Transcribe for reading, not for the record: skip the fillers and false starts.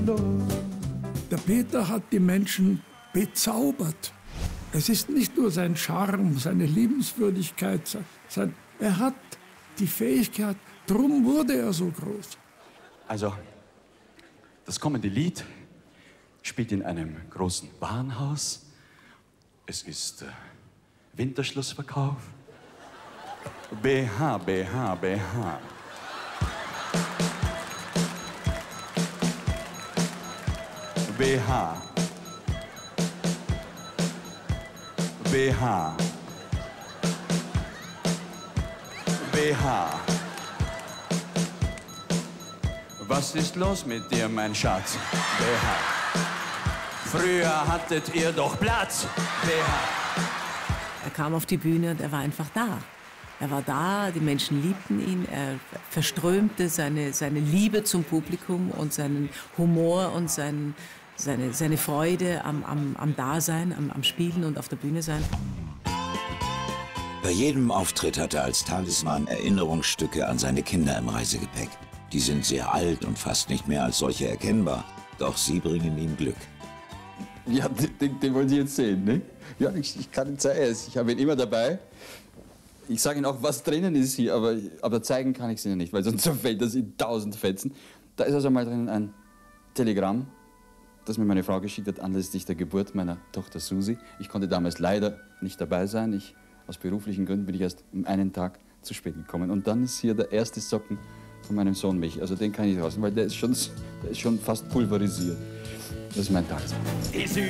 Der Peter hat die Menschen bezaubert. Es ist nicht nur sein Charme, seine Liebenswürdigkeit, er hat die Fähigkeit, drum wurde er so groß. Also, das kommende Lied spielt in einem großen Warenhaus. Es ist Winterschlussverkauf. BH, BH, BH. BH. BH. BH. Was ist los mit dir, mein Schatz? BH. Früher hattet ihr doch Platz. BH. Er kam auf die Bühne und er war einfach da. Er war da, die Menschen liebten ihn, er verströmte seine Liebe zum Publikum und seinen Humor und seine Freude am Dasein, am Spielen und auf der Bühne sein. Bei jedem Auftritt hat er als Talisman Erinnerungsstücke an seine Kinder im Reisegepäck. Die sind sehr alt und fast nicht mehr als solche erkennbar, doch sie bringen ihm Glück. Ja, den wollen Sie jetzt sehen, ne? Ja, ich kann ihn zeigen, ich habe ihn immer dabei. Ich sage Ihnen auch, was drinnen ist hier, aber zeigen kann ich es Ihnen nicht, weil sonst zerfällt das in 1000 Fetzen. Da ist also mal drin ein Telegramm, das mir meine Frau geschickt hat anlässlich der Geburt meiner Tochter Susi. Ich konnte damals leider nicht dabei sein. Aus beruflichen Gründen bin ich erst um einen Tag zu spät gekommen. Und dann ist hier der erste Socken von meinem Sohn Michi. Also den kann ich raus, weil der ist schon fast pulverisiert. Das ist mein Tag. Die Süße